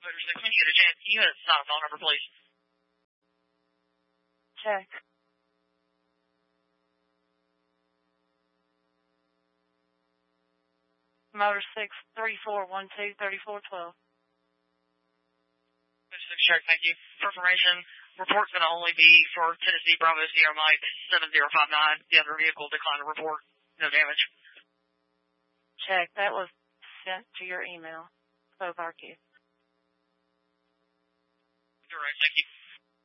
Motor 6, when you get a chance, can you hit a phone number, please? Check. Motor 6, 3412-3412. Motor 6, check, thank you. For information, report's going to only be for Tennessee Bravo Sierra Mike 7059. The other vehicle declined to report. No damage. Check. That was sent to your email. Both our kids. Direct, thank you.